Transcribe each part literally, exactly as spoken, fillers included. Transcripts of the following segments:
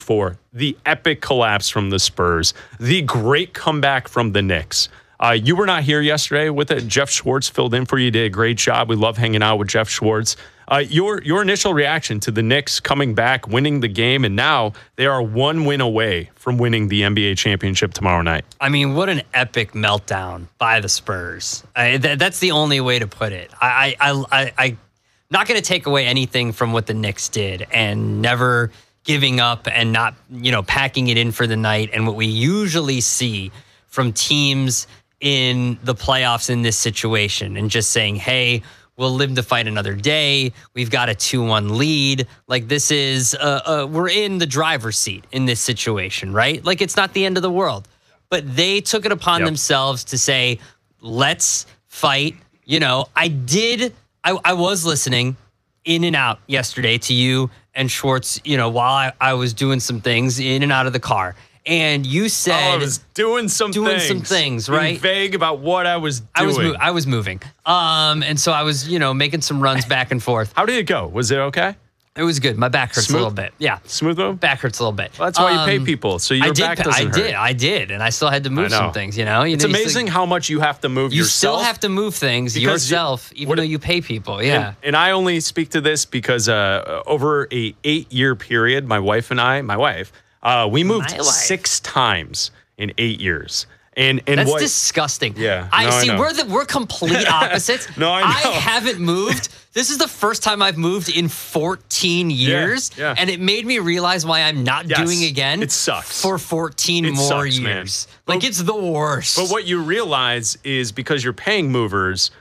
for the epic collapse from the Spurs, the great comeback from the Knicks. Uh, you were not here yesterday with it. Jeff Schwartz filled in for you. Did a great job. We love hanging out with Jeff Schwartz. Uh, your your initial reaction to the Knicks coming back, winning the game, and now they are one win away from winning the N B A championship tomorrow night. I mean, what an epic meltdown by the Spurs. I, th- that's the only way to put it. I, I, I, I, I'm not going to take away anything from what the Knicks did and never giving up and not, you know, packing it in for the night. And what we usually see from teams in the playoffs in this situation and just saying, hey, we'll live to fight another day. We've got a two one lead. Like this is, uh, uh, we're in the driver's seat in this situation, right? Like it's not the end of the world. But they took it upon yep. themselves to say, let's fight. You know, I did, I, I was listening in and out yesterday to you and Schwartz, you know, while I, I was doing some things in and out of the car. And you said oh, I was doing some doing things, some things, right? Being vague about what I was doing. I was mo- I was moving, um, and so I was, you know, making some runs back and forth. How did it go? Was it okay? It was good. My back hurts Smooth? a little bit. Yeah, smooth move. Back hurts a little bit. Well, that's why um, you pay people, so your I did, back doesn't I hurt. did. I did, and I still had to move some things. You know, you it's know, amazing still, how much you have to move you yourself. You still have to move things yourself, you, even what, though you pay people. Yeah, and, and I only speak to this because uh, over a eight year period, my wife and I, my wife. Uh, we moved six times in eight years. And, and That's what, disgusting. Yeah. I no, see. I we're the, we're complete opposites. no, I know. I haven't moved. This is the first time I've moved in fourteen years. Yeah, yeah. And it made me realize why I'm not yes, doing again. It sucks. For fourteen it more sucks, years. Man. Like, but, it's the worst. But what you realize is because you're paying movers,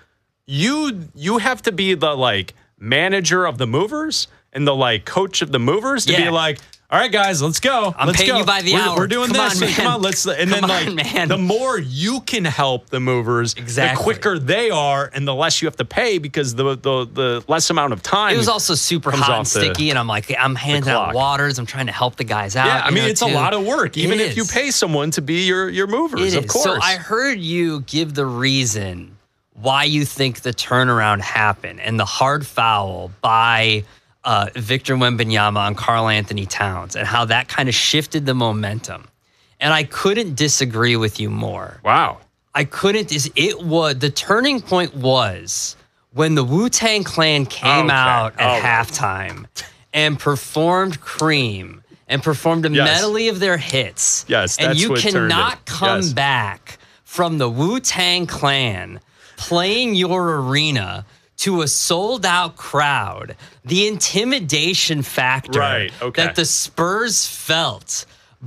you you have to be the, like, manager of the movers and the, like, coach of the movers to yeah. be like, all right, guys, let's go. I'm let's paying go. you by the we're, hour. We're doing Come this. on, man. Come on, let's. And Come then, like, on, man. the more you can help the movers, exactly. the quicker they are, and the less you have to pay because the the, the less amount of time. It was also super hot and sticky, the, and I'm like, I'm handing out waters. I'm trying to help the guys out. Yeah, I mean, know, it's too. a lot of work, even it if you is. pay someone to be your your movers. It of is. course. So I heard you give the reason why you think the turnaround happened and the hard foul by uh, Victor Wembanyama on Karl Anthony Towns and how that kind of shifted the momentum. And I couldn't disagree with you more. Wow. I couldn't. Is it was the turning point was when the Wu-Tang Clan came okay. out at oh. halftime and performed Cream and performed a yes. medley of their hits. Yes, that's and you what cannot come yes. back from the Wu-Tang Clan playing your arena to a sold-out crowd. The intimidation factor right. okay. that the Spurs felt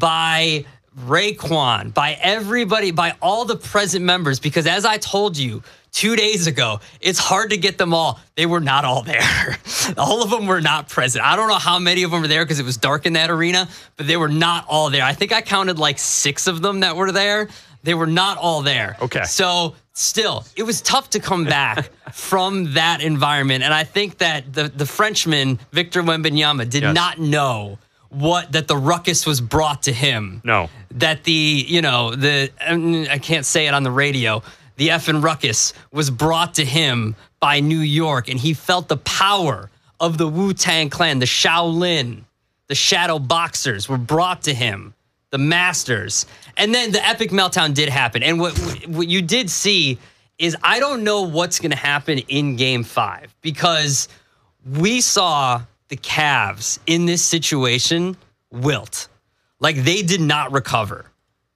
by Raekwon, by everybody, by all the present members, because as I told you two days ago, it's hard to get them all. They were not all there. All of them were not present. I don't know how many of them were there because it was dark in that arena, but they were not all there. I think I counted like six of them that were there. They were not all there. Okay. So still, it was tough to come back from that environment. And I think that the, the Frenchman, Victor Wembanyama, did yes. not know what that the ruckus was brought to him. No. That the, you know, the, I can't say it on the radio, the effing ruckus was brought to him by New York. And he felt the power of the Wu-Tang Clan, the Shaolin, the Shadow Boxers were brought to him. The Masters. And then the epic meltdown did happen. And what what you did see is I don't know what's going to happen in game five because we saw the Cavs in this situation wilt. Like they did not recover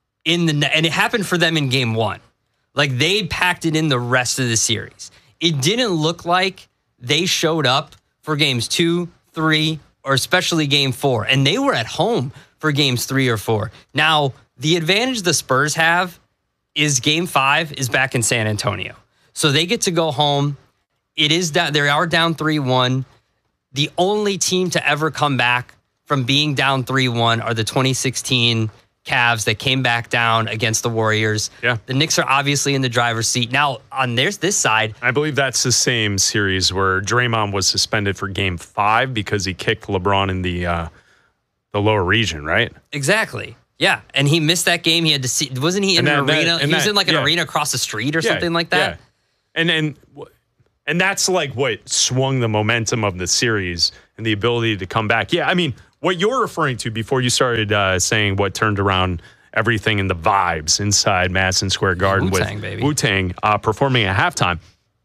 in the and it happened for them in game one. Like they packed it in the rest of the series. It didn't look like they showed up for games two, three, or especially game four. And they were at home for games three or four. Now, the advantage the Spurs have is game five is back in San Antonio. So they get to go home. It is down, they are down three one. The only team to ever come back from being down three one are the twenty sixteen Cavs that came back down against the Warriors. Yeah. The Knicks are obviously in the driver's seat. Now, on there's this side. I believe that's the same series where Draymond was suspended for game five because he kicked LeBron in the uh, the lower region, right? Exactly. Yeah. And he missed that game. He had to see, wasn't he in and an that, arena? That, he was that, in like an yeah. arena across the street or yeah, something like that. Yeah. And, and, and that's like what swung the momentum of the series and the ability to come back. Yeah. I mean, what you're referring to before you started uh, saying what turned around everything in the vibes inside Madison Square Garden Wu-Tang, with baby. Wu-Tang uh, performing at halftime.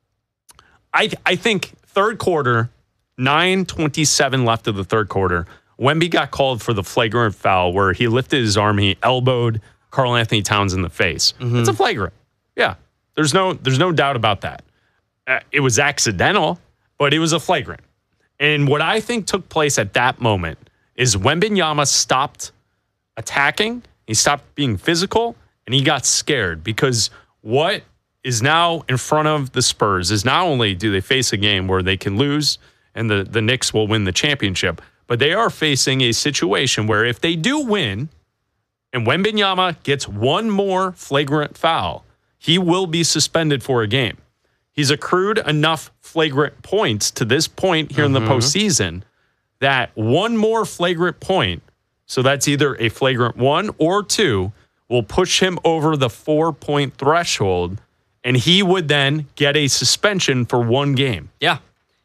I I think third quarter, nine twenty-seven left of the third quarter, Wemby got called for the flagrant foul where he lifted his arm, he elbowed Karl Anthony Towns in the face. Mm-hmm. It's a flagrant. Yeah, there's no there's no doubt about that. Uh, it was accidental, but it was a flagrant. And what I think took place at that moment is Wembanyama stopped attacking, he stopped being physical, and he got scared because what is now in front of the Spurs is not only do they face a game where they can lose and the, the Knicks will win the championship, but they are facing a situation where if they do win and Wembanyama gets one more flagrant foul, he will be suspended for a game. He's accrued enough flagrant points to this point here mm-hmm. in the postseason that one more flagrant point, so that's either a flagrant one or two, will push him over the four-point threshold, and he would then get a suspension for one game. Yeah.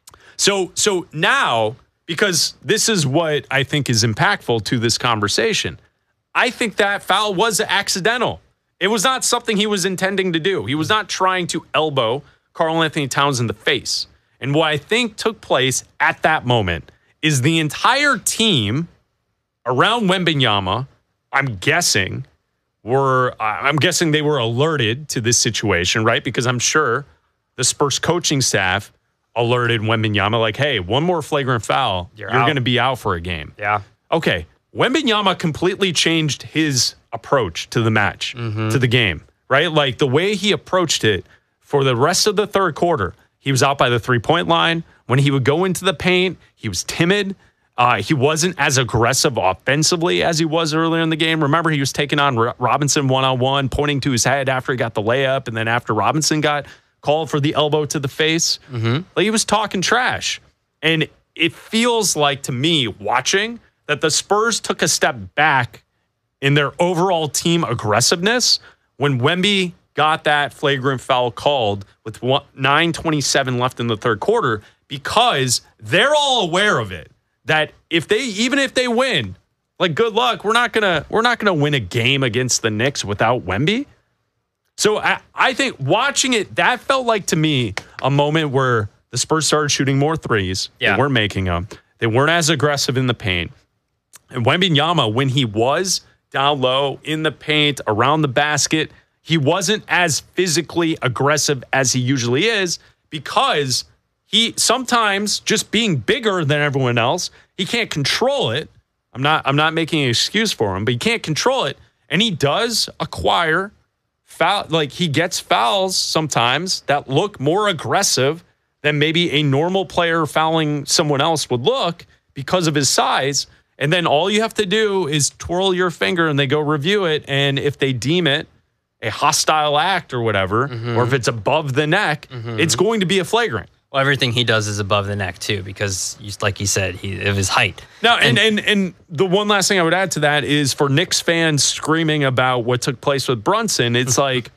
So so now, because this is what I think is impactful to this conversation, I think that foul was accidental. It was not something he was intending to do. He was not trying to elbow Karl Anthony Towns in the face. And what I think took place at that moment is the entire team around Wembanyama, I'm guessing, were I'm guessing they were alerted to this situation, right? Because I'm sure the Spurs coaching staff alerted Wembanyama like, hey, one more flagrant foul, you're, you're going to be out for a game. Yeah. Okay. Wembanyama completely changed his approach to the match, mm-hmm. to the game, right? Like the way he approached it for the rest of the third quarter, he was out by the three-point line. When he would go into the paint, he was timid. Uh, he wasn't as aggressive offensively as he was earlier in the game. Remember, he was taking on R- Robinson one-on-one, pointing to his head after he got the layup, and then after Robinson got called for the elbow to the face. Mm-hmm. Like he was talking trash. And it feels like, to me, watching, that the Spurs took a step back in their overall team aggressiveness when Wemby got that flagrant foul called with nine twenty-seven left in the third quarter because they're all aware of it. That if they, even if they win, like good luck, we're not gonna we're not gonna win a game against the Knicks without Wemby. So I, I think watching it, that felt like to me a moment where the Spurs started shooting more threes. Yeah. They weren't making them. They weren't as aggressive in the paint. And Wembanyama, when he was down low in the paint around the basket, he wasn't as physically aggressive as he usually is because he sometimes just being bigger than everyone else, he can't control it. I'm not I'm not making an excuse for him, but he can't control it. And he does acquire foul, like he gets fouls sometimes that look more aggressive than maybe a normal player fouling someone else would look because of his size. And then all you have to do is twirl your finger and they go review it. And if they deem it a hostile act or whatever, mm-hmm. or if it's above the neck, mm-hmm. it's going to be a flagrant. Well, everything he does is above the neck too, because like he said, he of his height. Now, and, and and and the one last thing I would add to that is for Knicks fans screaming about what took place with Brunson, it's like,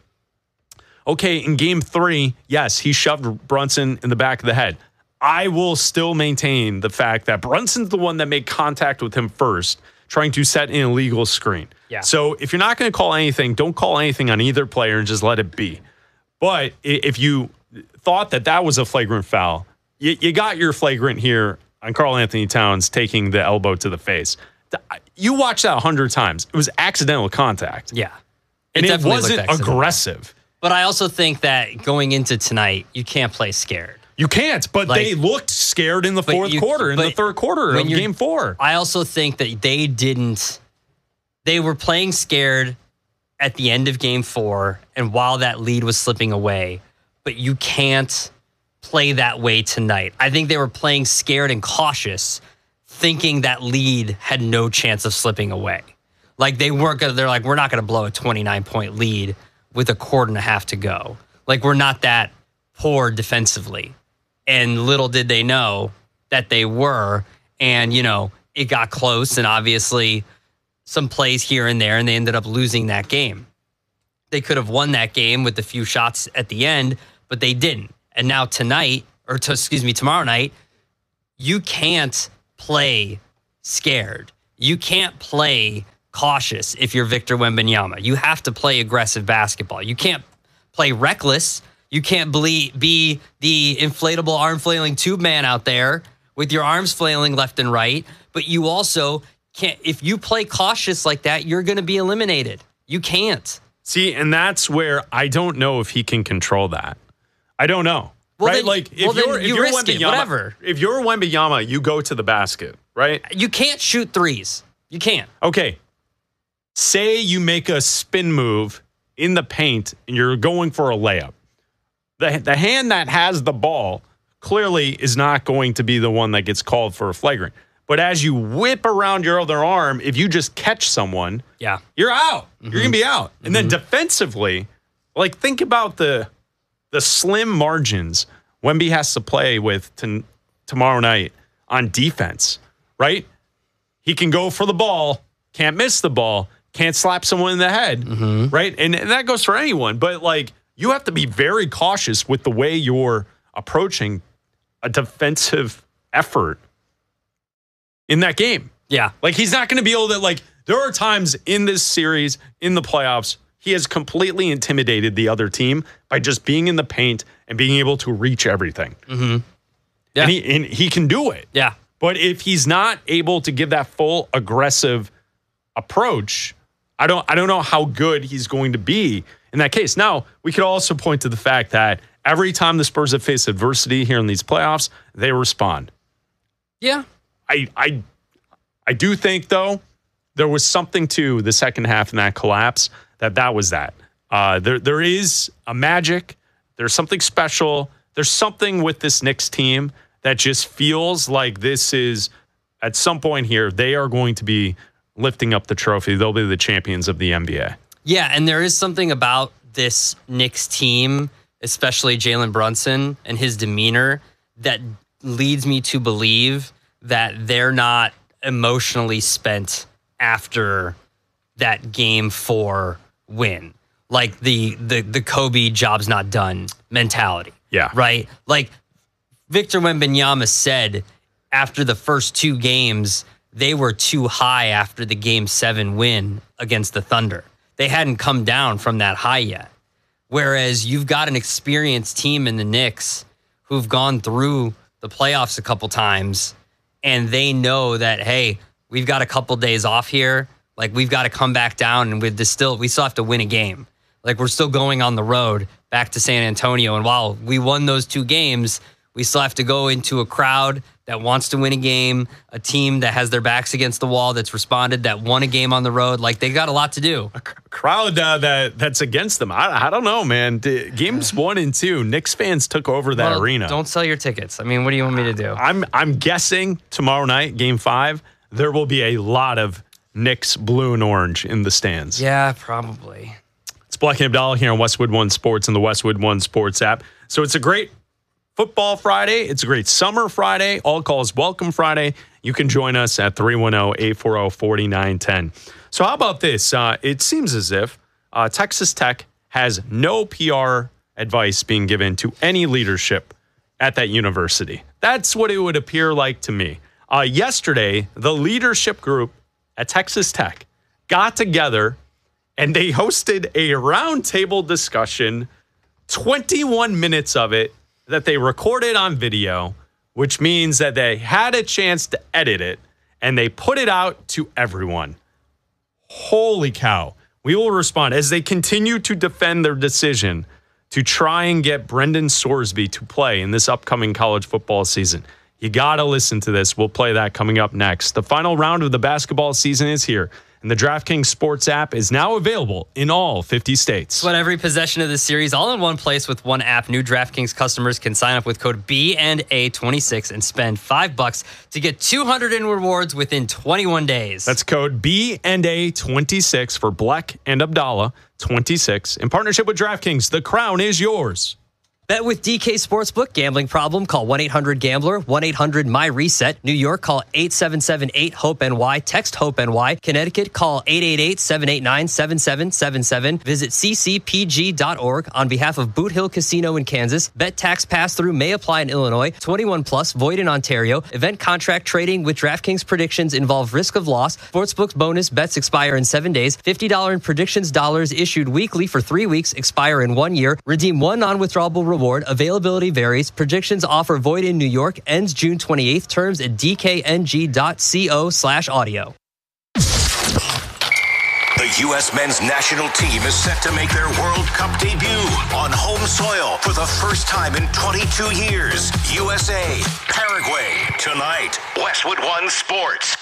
okay, in game three, yes, he shoved Brunson in the back of the head. I will still maintain the fact that Brunson's the one that made contact with him first, trying to set an illegal screen. Yeah. So if you're not going to call anything, don't call anything on either player and just let it be. But if you thought that that was a flagrant foul, you, you got your flagrant here on Karl Anthony Towns taking the elbow to the face. You watched that a hundred times. It was accidental contact. Yeah. And it, it wasn't aggressive. But I also think that going into tonight, you can't play scared. You can't, but like, they looked scared in the fourth you, quarter, in the third quarter of game four. I also think that they didn't, they were playing scared at the end of game four, and while that lead was slipping away, but you can't play that way tonight. I think they were playing scared and cautious, thinking that lead had no chance of slipping away. Like they weren't gonna, they're like, we're not gonna blow a twenty-nine point lead with a quarter and a half to go. Like we're not that poor defensively. And little did they know that they were. And, you know, it got close and obviously some plays here and there, and they ended up losing that game. They could have won that game with a few shots at the end, but they didn't. And now tonight, or to, excuse me, tomorrow night, you can't play scared. You can't play cautious if you're Victor Wembanyama. You have to play aggressive basketball. You can't play reckless. You can't ble- be the inflatable arm flailing tube man out there with your arms flailing left and right. But you also can't, if you play cautious like that, you're going to be eliminated. You can't. See, and that's where I don't know if he can control that. I don't know. Well, right? then, like if well, you're then if you you're risk it, Wembanyama, whatever. If you're Wembanyama, you go to the basket, right? You can't shoot threes. You can't. Okay. Say you make a spin move in the paint and you're going for a layup. The, the hand that has the ball clearly is not going to be the one that gets called for a flagrant. But as you whip around your other arm, if you just catch someone, yeah, you're out. Mm-hmm. You're going to be out. And mm-hmm. then defensively, like think about the the slim margins Wemby has to play with to, tomorrow night on defense, right? He can go for the ball, can't miss the ball, can't slap someone in the head, mm-hmm. right? And, and that goes for anyone. But, like, you have to be very cautious with the way you're approaching a defensive effort in that game. Yeah. Like, he's not going to be able to, like, there are times in this series, in the playoffs, he has completely intimidated the other team by just being in the paint and being able to reach everything. Mm-hmm. Yeah. And he, and he can do it. Yeah. But if he's not able to give that full aggressive approach, I don't I don't know how good he's going to be in that case. Now, we could also point to the fact that every time the Spurs have faced adversity here in these playoffs, they respond. Yeah. I I I do think, though, there was something to the second half in that collapse that that was that. Uh, there there is a magic. There's something special. There's something with this Knicks team that just feels like this is, at some point here, they are going to be lifting up the trophy. They'll be the champions of the N B A. Yeah, and there is something about this Knicks team, especially Jalen Brunson and his demeanor, that leads me to believe that they're not emotionally spent after that game four win. Like the the the Kobe job's not done mentality. Yeah. Right? Like Victor Wembanyama said after the first two games, they were too high after the game seven win against the Thunder. They hadn't come down from that high yet. Whereas you've got an experienced team in the Knicks who've gone through the playoffs a couple times, and they know that, hey, we've got a couple days off here. Like, we've got to come back down, and with this still, we still have to win a game. Like, we're still going on the road back to San Antonio. And while we won those two games, we still have to go into a crowd that wants to win a game, a team that has their backs against the wall, that's responded, that won a game on the road. Like, they got a lot to do. A crowd uh, that that's against them. I, I don't know, man. D- games one and two, Knicks fans took over that Well, arena. Don't sell your tickets. I mean, what do you want me to do? I'm I'm guessing tomorrow night, game five, there will be a lot of Knicks blue and orange in the stands. Yeah, probably. It's Black and Abdallah here on Westwood One Sports and the Westwood One Sports app. So it's a great football Friday. It's a great summer Friday. All calls welcome Friday. You can join us at three one zero, eight four zero, four nine one zero. So how about this? Uh, it seems as if uh, Texas Tech has no P R advice being given to any leadership at that university. That's what it would appear like to me. Uh, yesterday, the leadership group at Texas Tech got together and they hosted a roundtable discussion, twenty-one minutes of it that they recorded on video, which means that they had a chance to edit it and they put it out to everyone. Holy cow. We will respond as they continue to defend their decision to try and get Brendan Sorsby to play in this upcoming college football season. You got to listen to this. We'll play that coming up next. The final round of the basketball season is here, and the DraftKings Sports app is now available in all fifty states. But every possession of this series all in one place with one app. New DraftKings customers can sign up with code B and A twenty-six and spend five bucks to get two hundred in rewards within twenty-one days. That's code B and A twenty-six for Black and Abdallah twenty-six. In partnership with DraftKings, the crown is yours. Bet with D K Sportsbook. Gambling problem? Call one eight hundred gambler, one eight hundred my reset. New York, call eight seven seven eight hope N Y. Text HOPE-NY. Connecticut, call eight eight eight, seven eight nine, seven seven seven seven. Visit c c p g dot org on behalf of Boot Hill Casino in Kansas. Bet tax pass-through may apply in Illinois. twenty-one plus, void in Ontario. Event contract trading with DraftKings predictions involve risk of loss. Sportsbook's bonus bets expire in seven days. fifty dollars in predictions dollars issued weekly for three weeks, expire in one year. Redeem one non-withdrawable reward. Availability varies. Predictions offer void in New York. Ends June twenty-eighth. Terms at d k n g dot co slash audio. The U S men's national team is set to make their World Cup debut on home soil for the first time in twenty-two years. U S A, Paraguay, tonight. Westwood One Sports.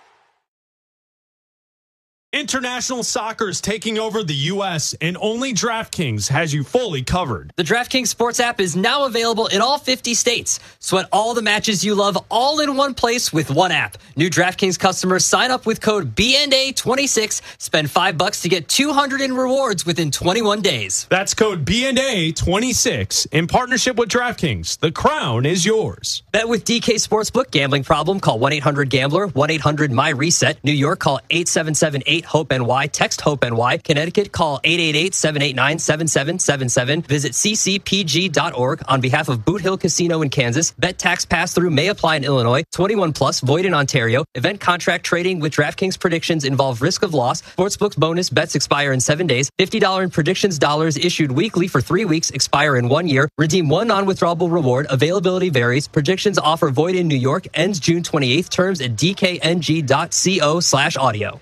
International soccer is taking over the U S, and only DraftKings has you fully covered. The DraftKings Sports app is now available in all fifty states. Sweat all the matches you love all in one place with one app. New DraftKings customers sign up with code B N A twenty-six. Spend five bucks to get two hundred in rewards within twenty-one days. That's code B N A twenty-six in partnership with DraftKings. The crown is yours. Bet with D K Sportsbook. Gambling problem? Call one eight hundred gambler, one eight hundred my reset. New York, call eight seven seven eight hope-N Y. Text HOPE-NY. Connecticut, call eight eight eight, seven eight nine, seven seven seven seven. Visit c c p g dot org on behalf of Boot Hill Casino in Kansas. Bet tax pass-through may apply in Illinois. twenty-one plus, void in Ontario. Event contract trading with DraftKings predictions involve risk of loss. Sportsbook's bonus bets expire in seven days. fifty dollars in predictions dollars issued weekly for three weeks, expire in one year. Redeem one non-withdrawable reward. Availability varies. Predictions offer void in New York. Ends June twenty-eighth. Terms at d k n g dot co slash audio.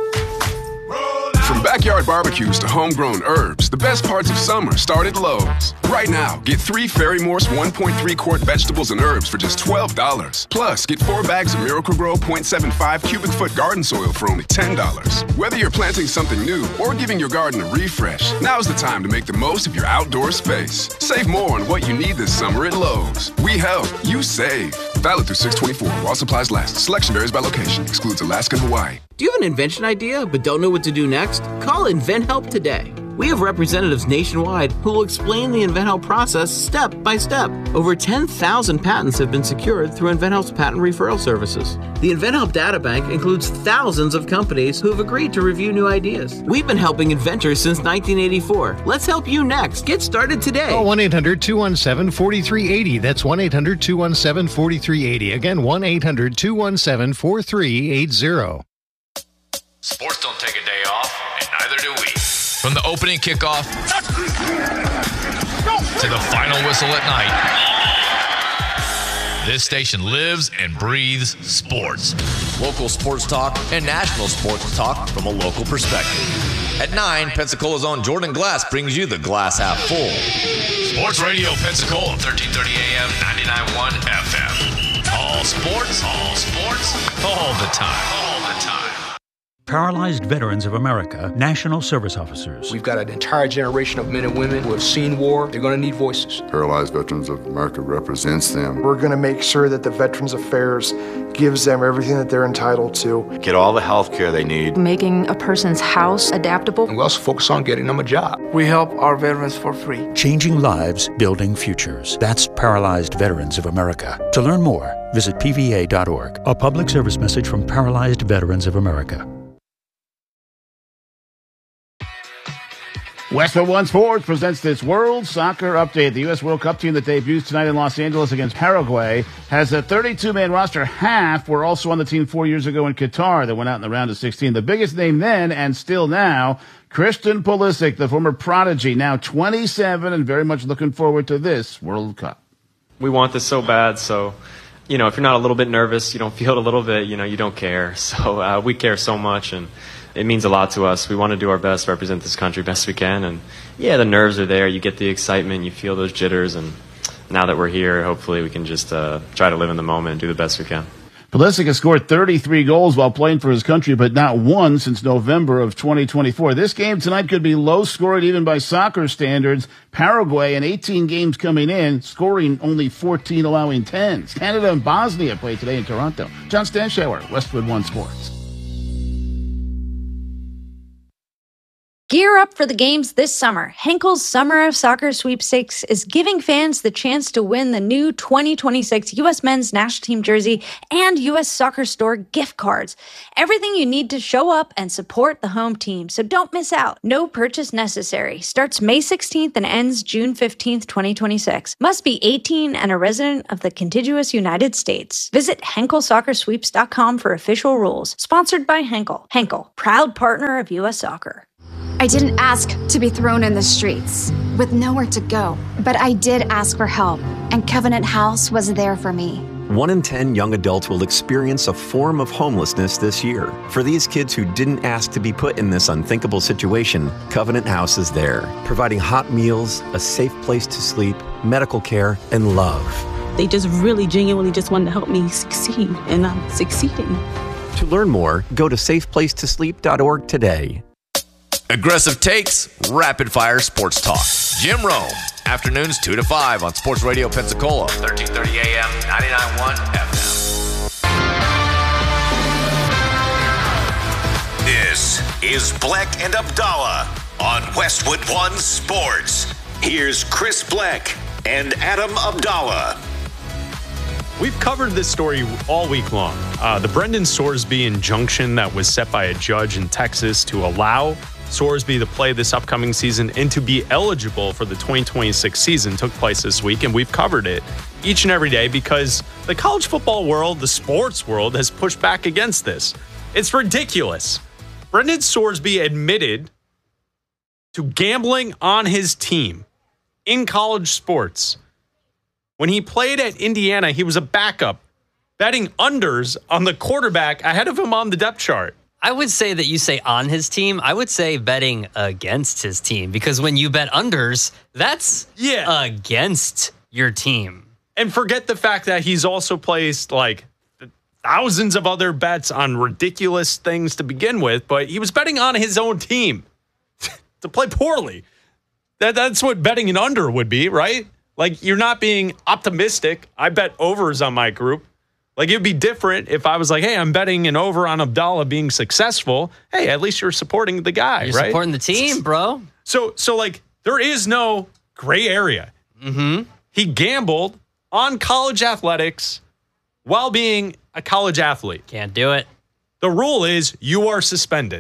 From backyard barbecues to homegrown herbs, the best parts of summer start at Lowe's. Right now, get three Ferry Morse one point three quart vegetables and herbs for just twelve dollars. Plus, get four bags of Miracle-Gro zero point seven five cubic foot garden soil for only ten dollars. Whether you're planting something new or giving your garden a refresh, now's the time to make the most of your outdoor space. Save more on what you need this summer at Lowe's. We help, you save. Valid through six twenty-four while supplies last. Selection varies by location. Excludes Alaska and Hawaii. Do you have an invention idea but don't know what to do next? Call InventHelp today. We have representatives nationwide who will explain the InventHelp process step by step. Over ten thousand patents have been secured through InventHelp's patent referral services. The InventHelp data bank includes thousands of companies who have agreed to review new ideas. We've been helping inventors since nineteen eighty-four. Let's help you next. Get started today. Call one eight hundred, two one seven, four three eight zero. That's one eight hundred, two one seven, four three eight zero. Again, one eight hundred, two one seven, four three eight zero. Sports don't take a day off, and neither do we. From the opening kickoff to the final whistle at night, this station lives and breathes sports. Local sports talk and national sports talk from a local perspective. At nine, Pensacola's own Jordan Glass brings you the Glass Half Full. Sports Radio Pensacola, thirteen thirty A M, ninety-nine point one F M. All sports, all sports, all the time, all the time. Paralyzed Veterans of America, National Service Officers. We've got an entire generation of men and women who have seen war. They're going to need voices. Paralyzed Veterans of America represents them. We're going to make sure that the Veterans Affairs gives them everything that they're entitled to. Get all the health care they need. Making a person's house adaptable. And we also focus on getting them a job. We help our veterans for free. Changing lives, building futures. That's Paralyzed Veterans of America. To learn more, visit P V A dot org. A public service message from Paralyzed Veterans of America. Westwood One Sports presents this World Soccer Update. The U S World Cup team that debuts tonight in Los Angeles against Paraguay has a thirty-two man roster. Half were also on the team four years ago in Qatar that went out in the round of sixteen. The biggest name then and still now, Christian Pulisic, the former prodigy, now twenty-seven and very much looking forward to this World Cup. We want this so bad, so, you know, if you're not a little bit nervous, you don't feel it a little bit, you know, you don't care. So uh, we care so much, and it means a lot to us. We want to do our best, represent this country best we can. And, yeah, the nerves are there. You get the excitement. You feel those jitters. And now that we're here, hopefully we can just uh, try to live in the moment and do the best we can. Pulisic has scored thirty-three goals while playing for his country, but not one since November of twenty twenty-four. This game tonight could be low-scoring even by soccer standards. Paraguay, in eighteen games coming in, scoring only fourteen, allowing tens. Canada and Bosnia play today in Toronto. John Stanshauer, Westwood One Sports. Gear up for the games this summer. Henkel's Summer of Soccer Sweepstakes is giving fans the chance to win the new twenty twenty-six U S Men's National Team jersey and U S Soccer Store gift cards. Everything you need to show up and support the home team, so don't miss out. No purchase necessary. Starts May sixteenth and ends June fifteenth, twenty twenty-six. Must be eighteen and a resident of the contiguous United States. Visit Henkel Soccer Sweeps dot com for official rules. Sponsored by Henkel. Henkel, proud partner of U S Soccer. I didn't ask to be thrown in the streets with nowhere to go, but I did ask for help, and Covenant House was there for me. One in ten young adults will experience a form of homelessness this year. For these kids who didn't ask to be put in this unthinkable situation, Covenant House is there, providing hot meals, a safe place to sleep, medical care, and love. They just really genuinely just wanted to help me succeed, and I'm succeeding. To learn more, go to safe place to sleep dot org today. Aggressive takes, rapid fire sports talk. Jim Rome, afternoons two to five on Sports Radio Pensacola, thirteen thirty A M, ninety-nine point one F M. This is Bleck and Abdallah on Westwood One Sports. Here's Chris Bleck and Adam Abdallah. We've covered this story all week long. Uh, the Brendan Sorsby injunction that was set by a judge in Texas to allow Sorsby to play this upcoming season and to be eligible for the twenty twenty-six season took place this week, and we've covered it each and every day because the college football world, the sports world, has pushed back against this. It's ridiculous. Brendan Sorsby admitted to gambling on his team in college sports. When he played at Indiana, he was a backup, betting unders on the quarterback ahead of him on the depth chart. I would say that you say on his team. I would say betting against his team, because when you bet unders, that's yeah. against your team. And forget the fact that he's also placed like thousands of other bets on ridiculous things to begin with, but he was betting on his own team to play poorly. That That's what betting an under would be, right? Like, you're not being optimistic. I bet overs on my group. Like, it'd be different if I was like, hey, I'm betting an over on Abdallah being successful. Hey, at least you're supporting the guy, you're right? You're supporting the team, bro. So, so like, there is no gray area. Mm-hmm. He gambled on college athletics while being a college athlete. Can't do it. The rule is you are suspended.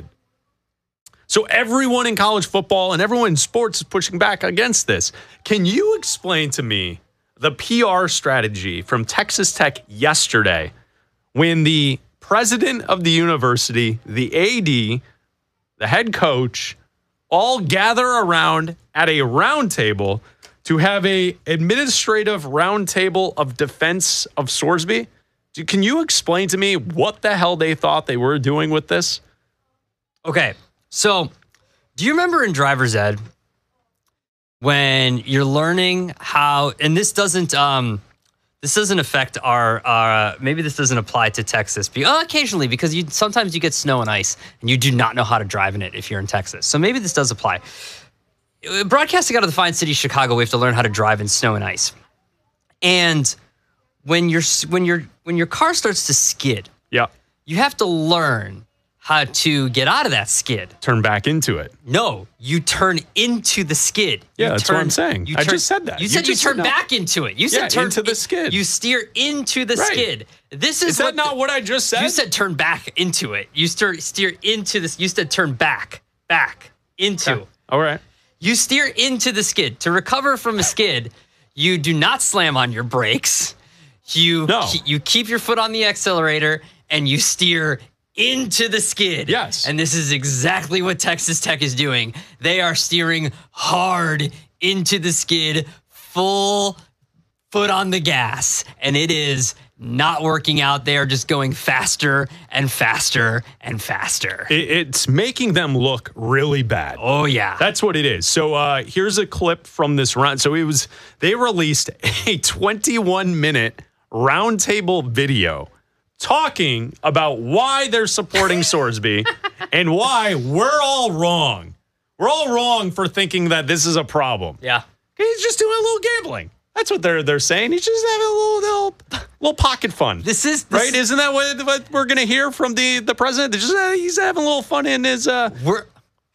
So everyone in college football and everyone in sports is pushing back against this. Can you explain to me the P R strategy from Texas Tech yesterday when the president of the university, the A D, the head coach, all gather around at a round table to have a administrative roundtable of defense of Sorsby? Can you explain to me what the hell they thought they were doing with this? Okay. So, do you remember in driver's ed when you're learning how, and this doesn't, um, this doesn't affect our, our maybe this doesn't apply to Texas, but, uh, occasionally, because you sometimes you get snow and ice and you do not know how to drive in it if you're in Texas. So maybe this does apply. Broadcasting out of the fine city of Chicago, we have to learn how to drive in snow and ice. And when your when your when your car starts to skid, yeah, you have to learn how to get out of that skid. Turn back into it. No, you turn into the skid. Yeah, you that's turn, what I'm saying. I turn, just said that. You said you, you turn back into it. You said yeah, turn into the skid. You steer into the right. skid. This is, is that what not the, what I just said? You said turn back into it. You steer steer into this. You said turn back, back into. Okay. All right. You steer into the skid. To recover from a skid, you do not slam on your brakes. You no. you keep your foot on the accelerator and you steer into the skid. Yes. And this is exactly what Texas Tech is doing. They are steering hard into the skid, full foot on the gas, and it is not working out. They are just going faster and faster and faster. It's making them look really bad. Oh, yeah. That's what it is. So uh, here's a clip from this round. So it was, they released a twenty-one minute roundtable video talking about why they're supporting Sorsby and why we're all wrong. We're all wrong for thinking that this is a problem. Yeah. He's just doing a little gambling. That's what they're they're saying. He's just having a little little, little pocket fun. This is this right. Isn't that what, what we're gonna hear from the the president? They're just uh, he's having a little fun in his. Uh, we're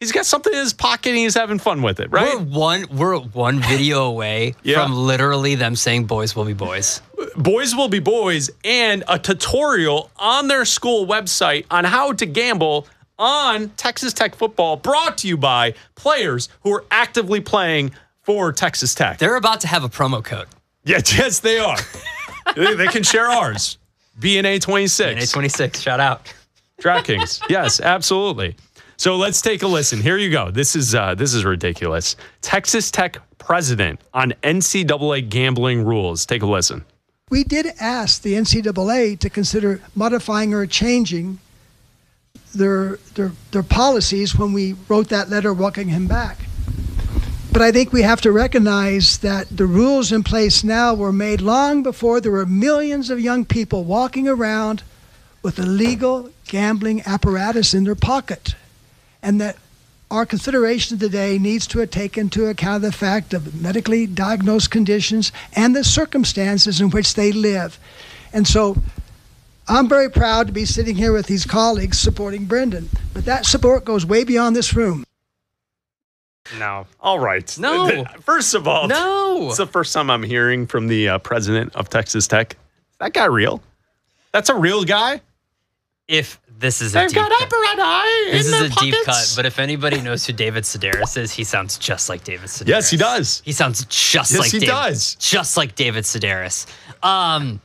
He's got something in his pocket and he's having fun with it, right? We're one, we're one video away Yeah. from literally them saying boys will be boys. Boys will be boys, and a tutorial on their school website on how to gamble on Texas Tech football, brought to you by players who are actively playing for Texas Tech. They're about to have a promo code. Yeah, yes, they are. they, they can share ours. B N A twenty-six. B N A twenty-six, shout out. DraftKings. Yes, absolutely. So let's take a listen. Here you go. This is uh, this is ridiculous. Texas Tech president on N C double A gambling rules. Take a listen. We did ask the N C double A to consider modifying or changing their their their policies when we wrote that letter welcoming him back. But I think we have to recognize that the rules in place now were made long before there were millions of young people walking around with a legal gambling apparatus in their pocket, and that our consideration today needs to take into account the fact of medically diagnosed conditions and the circumstances in which they live. And so I'm very proud to be sitting here with these colleagues supporting Brendan, but that support goes way beyond this room. No. All right. No. First of all, no. It's the first time I'm hearing from the uh, president of Texas Tech. Is that guy real? That's a real guy? If this is a They've deep got cut. apparatus This in is their a deep pockets. cut, but if anybody knows who David Sedaris is, he sounds just like David Sedaris. Yes, he does. He sounds just Yes, like he David, does. just like David Sedaris. Um,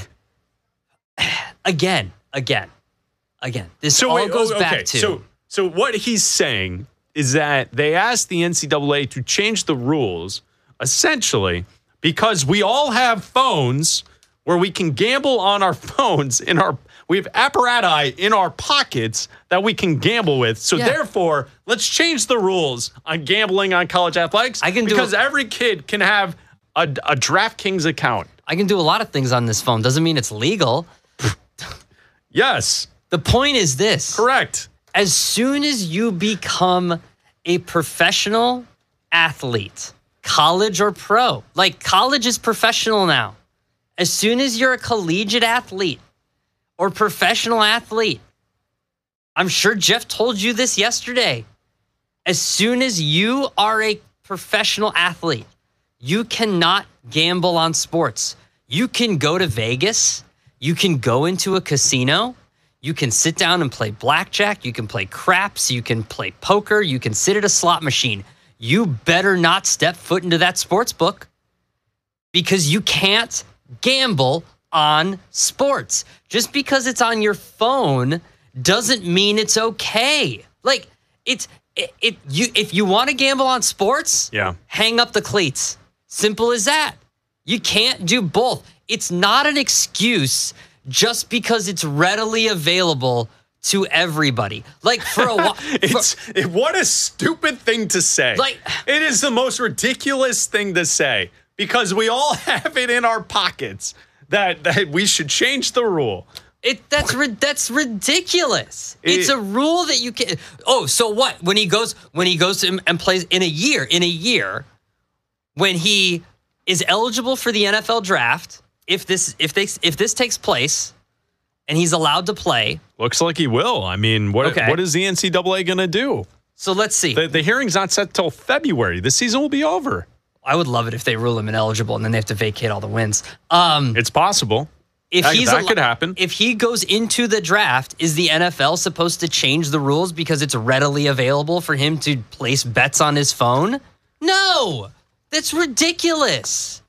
again, again, again. This So all wait, goes oh, back okay. to So, so what he's saying is that they asked the N C double A to change the rules, essentially, because we all have phones where we can gamble on our phones in our. We have apparatus in our pockets that we can gamble with. So Yeah. therefore, let's change the rules on gambling on college athletics. I can do because a- every kid can have a, a DraftKings account. I can do a lot of things on this phone. Doesn't mean it's legal. Yes. The point is this. Correct. As soon as you become a professional athlete, college or pro, like college is professional now. As soon as you're a collegiate athlete or professional athlete, I'm sure Jeff told you this yesterday. As soon as you are a professional athlete, you cannot gamble on sports. You can go to Vegas. You can go into a casino. You can sit down and play blackjack. You can play craps. You can play poker. You can sit at a slot machine. You better not step foot into that sports book because you can't gamble on sports. Just because it's on your phone doesn't mean it's okay. Like it's it, it you if you want to gamble on sports, Yeah. hang up the cleats. Simple as that. You can't do both. It's not an excuse just because it's readily available to everybody. Like for a while, It's it, what a stupid thing to say. Like- it is the most ridiculous thing to say because we all have it in our pockets that that we should change the rule. It that's ri- that's ridiculous. It- it's a rule that you can. Oh, so what? When he goes when he goes to, and plays in a year, in a year, when he is eligible for the N F L draft, if this if they if this takes place, and he's allowed to play. Looks like he will. I mean, what Okay. what is the N C double A going to do? So let's see. The, the hearing's not set till February. The season will be over. I would love it if they rule him ineligible and then they have to vacate all the wins. Um, It's possible. if That- he's that al- could happen. If he goes into the draft, is the N F L supposed to change the rules because it's readily available for him to place bets on his phone? No, that's ridiculous.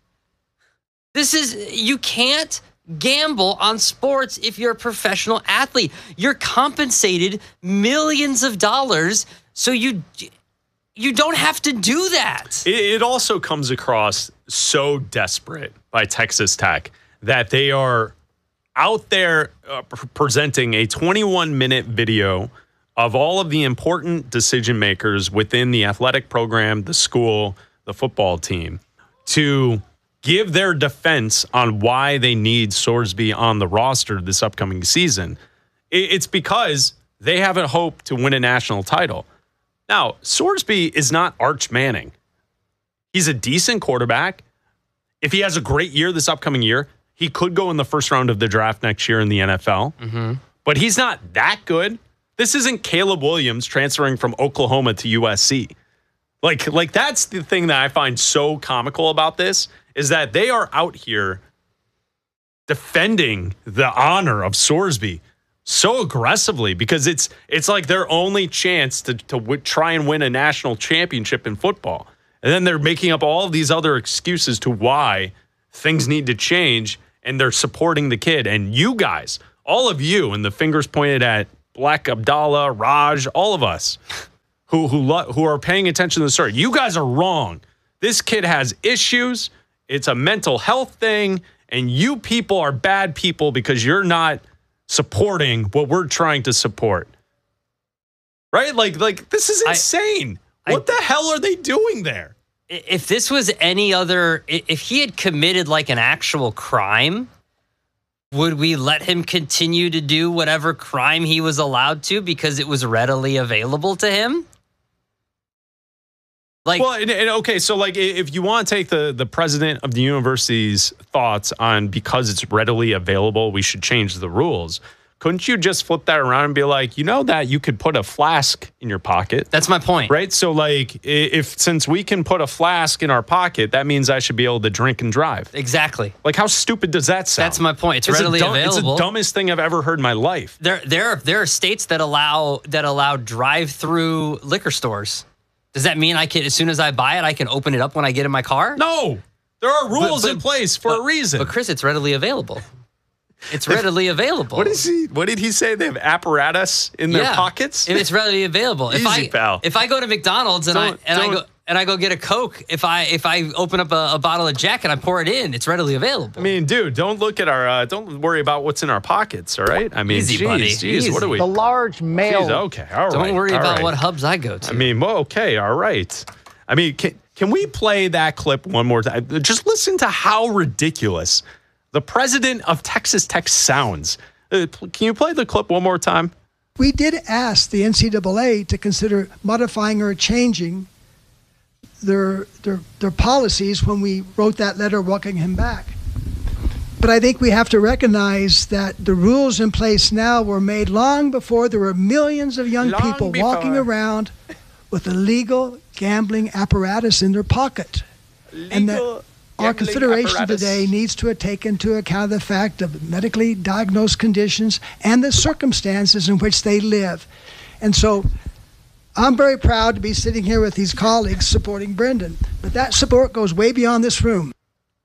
This is you can't gamble on sports if you're a professional athlete. You're compensated millions of dollars, so you you don't have to do that. It, it also comes across so desperate by Texas Tech that they are out there uh, p- presenting a twenty-one minute video of all of the important decision makers within the athletic program, the school, the football team, to give their defense on why they need Sorsby on the roster this upcoming season. It, it's because they have a hope to win a national title. Now, Sorsby is not Arch Manning. He's a decent quarterback. If he has a great year this upcoming year, he could go in the first round of the draft next year in the N F L. Mm-hmm. But he's not that good. This isn't Caleb Williams transferring from Oklahoma to U S C. Like, like that's the thing that I find so comical about this is that they are out here defending the honor of Sorsby so aggressively because it's it's like their only chance to, to w- try and win a national championship in football. And then they're making up all of these other excuses to why things need to change, and they're supporting the kid. And you guys, all of you, and the fingers pointed at Black Abdallah, Raj, all of us who who lo- who are paying attention to the story, you guys are wrong. This kid has issues. It's a mental health thing, and you people are bad people because you're not supporting what we're trying to support. Right? Like, like this is insane. I, what I, the hell are they doing there? If this was any other, if he had committed like an actual crime, would we let him continue to do whatever crime he was allowed to because it was readily available to him? Like, well, and, and okay, so like if you want to take the, the president of the university's thoughts on because it's readily available, we should change the rules. Couldn't you just flip that around and be like, you know that you could put a flask in your pocket? That's my point. Right? So like if since we can put a flask in our pocket, that means I should be able to drink and drive. Exactly. Like how stupid does that sound? That's my point. It's, it's readily dumb, available. It's the dumbest thing I've ever heard in my life. There there there are states that allow that allow drive-through liquor stores. Does that mean I can, as soon as I buy it, I can open it up when I get in my car? No. There are rules but, but, in place for but, a reason. But Chris, it's readily available. It's readily available. What is he? What did he say? They have apparatus in their yeah, pockets. It's readily available. If Easy, I pal. if I go to McDonald's and don't, I and don't. I go and I go get a Coke, if I if I open up a, a bottle of Jack and I pour it in, it's readily available. I mean, dude, don't look at our. Uh, don't worry about what's in our pockets. All right. I mean, Easy, geez, buddy. geez, Easy. what are we? The large male. Geez, okay, all right. Don't worry all about right. what hubs I go to. I mean, well, okay, all right. I mean, can can we play that clip one more time? Just listen to how ridiculous the president of Texas Tech sounds. Uh, can you play the clip one more time? We did ask the N C double A to consider modifying or changing their their their policies when we wrote that letter welcoming him back. But I think we have to recognize that the rules in place now were made long before there were millions of young Long people before. walking around with illegal gambling apparatus in their pocket. Legal and that our consideration apparatus. today needs to take into account the fact of medically diagnosed conditions and the circumstances in which they live. And so I'm very proud to be sitting here with these colleagues supporting Brendan, but that support goes way beyond this room.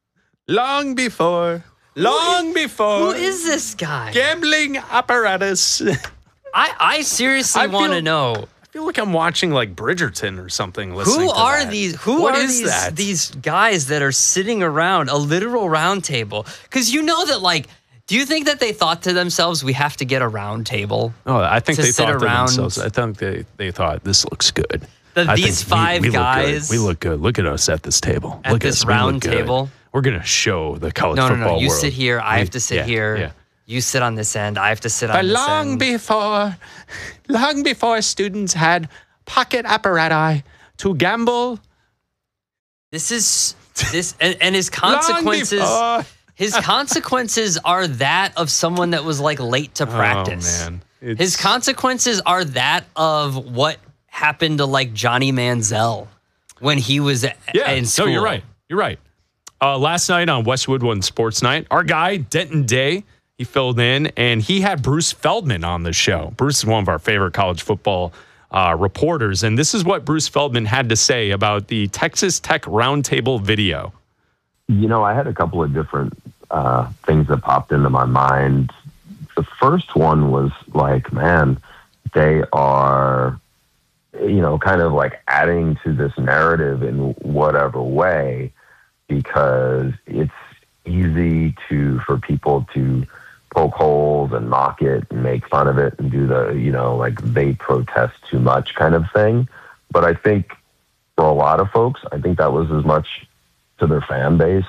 Long before, long who, before. Who is this guy? Gambling apparatus. I, I seriously I want to feel- know. I feel like I'm watching like Bridgerton or something. Listening Who to are that. these? Who What are is these? that? These guys that are sitting around a literal round table? Because you know that, like, do you think that they thought to themselves, "We have to get a round table"? Oh, I think to they sit thought around- to themselves. I think they, they thought this looks good. That I these think we- five we, guys- Look good. We look good. Look at us at this table. At look this at us. We look round good. table? We're gonna show the college No, no, football no. You world. sit here. I We- have to sit yeah, here. yeah. You sit on this end. I have to sit But on this long end. before, long before students had pocket apparatus to gamble. This is this, and, and his Long consequences. before. His consequences are that of someone that was like late to practice. Oh man, His consequences are that of what happened to like Johnny Manziel when he was a- Yeah, in school. no, you're right. You're right. Uh, last night on Westwood One Sports Night, our guy Denton Day, he filled in, and he had Bruce Feldman on the show. Bruce is one of our favorite college football uh, reporters, and this is what Bruce Feldman had to say about the Texas Tech Roundtable video. You know, I had a couple of different uh, things that popped into my mind. The first one was like, man, they are, you know, kind of like adding to this narrative in whatever way, because it's easy to for people to poke holes and mock it and make fun of it and do the, you know, like they protest too much kind of thing. But I think for a lot of folks, I think that was as much to their fan base